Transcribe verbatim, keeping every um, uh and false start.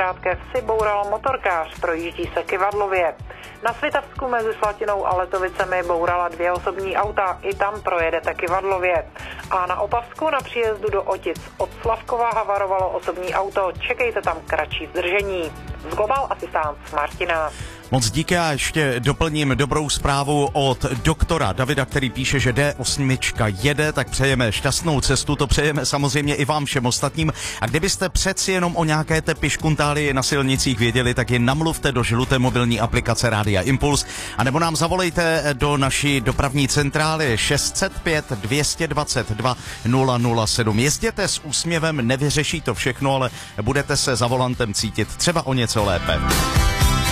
Krátké Vsi boural motorkář, projíždí se Kyvadlově. Na Svitavsku mezi Slatinou a Letovicemi bourala dvě osobní auta, i tam projedete Kyvadlově. A na Opavsku na příjezdu do Otic od Slavkova havarovalo osobní auto, čekejte tam kratší zdržení. Z Global Assistance Martina. Moc díky a ještě doplním dobrou zprávu od doktora Davida, který píše, že D osm jede, tak přejeme šťastnou cestu, to přejeme samozřejmě i vám všem ostatním. A kdybyste přeci jenom o nějaké té piškuntálii na silnicích věděli, tak je namluvte do žluté mobilní aplikace Rádia Impuls, anebo nám zavolejte do naší dopravní centrály šest set pět dvě dvacet dva nula nula sedm. Jezděte s úsměvem, nevyřeší to všechno, ale budete se za volantem cítit třeba o něco lépe.